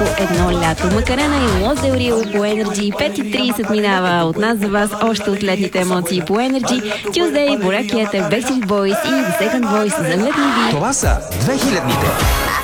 нито едно лято. Макарена и Лос Дел Рио по Energy. 5:30 минава от нас за вас още от летните емоции по Energy. Tuesday, Боракията, Backstreet Boys и The Second Voice за летни ви. Това са 2000-ните.